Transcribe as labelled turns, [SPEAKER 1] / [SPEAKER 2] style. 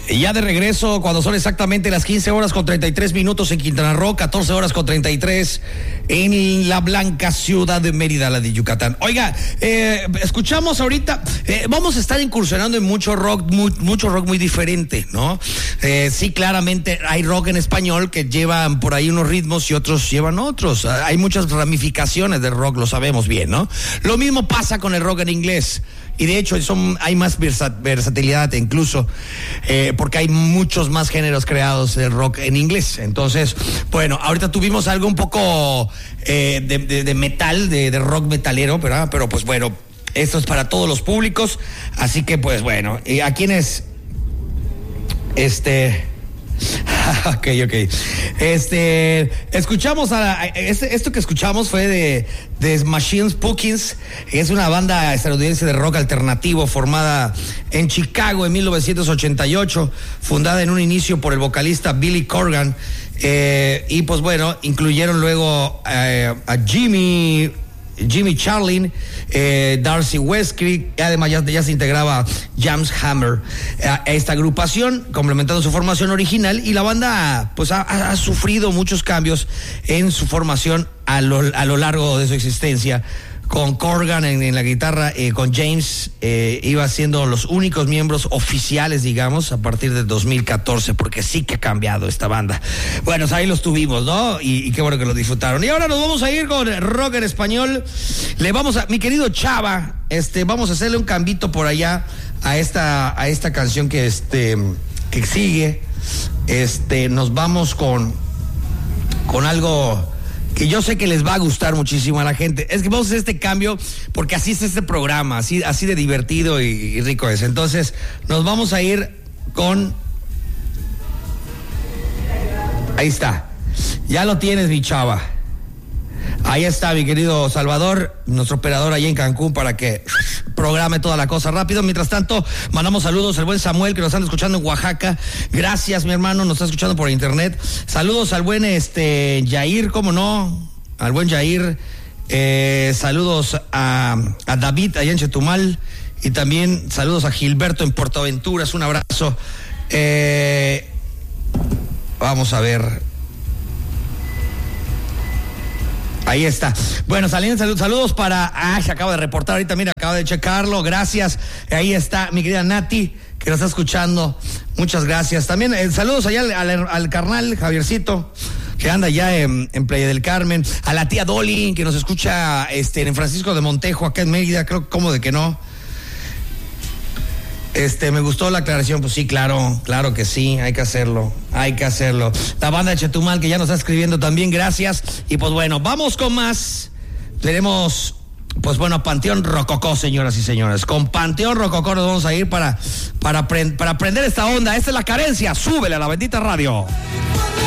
[SPEAKER 1] Ya de regreso, cuando son exactamente las 15 horas con 33 minutos en Quintana Roo, 14 horas con 33 en la blanca ciudad de Mérida, la de Yucatán. Oiga, escuchamos ahorita, vamos a estar incursionando en mucho rock muy diferente, ¿no? Sí, claramente hay rock en español que llevan por ahí unos ritmos y otros llevan otros. Hay muchas ramificaciones del rock, lo sabemos bien, ¿no? Lo mismo pasa con el rock en inglés. Y de hecho hay más versatilidad incluso, porque hay muchos más géneros creados de rock en inglés. Entonces, bueno, ahorita tuvimos algo un poco de metal, de rock metalero, ¿verdad? Pero pues bueno, esto es para todos los públicos. Así que pues bueno, ¿a quiénes? Ok. Escuchamos esto que escuchamos fue de Machine Pumpkins, es una banda estadounidense de rock alternativo formada en Chicago en 1988, fundada en un inicio por el vocalista Billy Corgan, y pues bueno, incluyeron luego a Jimmy Charlin, Darcy Westcliff, y además ya se integraba James Hammer a esta agrupación, complementando su formación original, y la banda pues ha sufrido muchos cambios en su formación a lo largo de su existencia. Con Corgan en la guitarra, con James iba siendo los únicos miembros oficiales, digamos, a partir del 2014, porque sí que ha cambiado esta banda. Bueno, ahí los tuvimos, ¿no? Y qué bueno que lo disfrutaron. Y ahora nos vamos a ir con rock en español. Mi querido Chava, vamos a hacerle un cambito por allá a esta canción que sigue. Nos vamos con algo que yo sé que les va a gustar muchísimo a la gente. Es que vamos a hacer este cambio porque así es este programa, así de divertido y rico es. Entonces, nos vamos a ir con... Ahí está. Ya lo tienes, mi Chava. Ahí está, mi querido Salvador, nuestro operador allá en Cancún, para que programe toda la cosa rápido. Mientras tanto, mandamos saludos al buen Samuel, que nos están escuchando en Oaxaca. Gracias, mi hermano, nos está escuchando por internet. Saludos al buen Yair, cómo no, al buen Yair. Saludos a David allá en Chetumal. Y también saludos a Gilberto en Puerto Aventuras. Un abrazo. Vamos a ver. Ahí está. Bueno, saludos para... se acaba de reportar ahorita, mira, acaba de checarlo. Gracias. Ahí está mi querida Nati, que nos está escuchando. Muchas gracias. También saludos allá al carnal Javiercito, que anda allá en Playa del Carmen. A la tía Dolly, que nos escucha en Francisco de Montejo, acá en Mérida. Creo, ¿cómo de que no? Me gustó la aclaración. Pues sí, claro que sí, hay que hacerlo. La banda de Chetumal, que ya nos está escribiendo también, gracias. Y pues bueno, vamos con más. Tenemos, pues bueno, Panteón Rococó, señoras y señores. Con Panteón Rococó nos vamos a ir para aprender esta onda. Esta es La Carencia. Súbele a la bendita radio.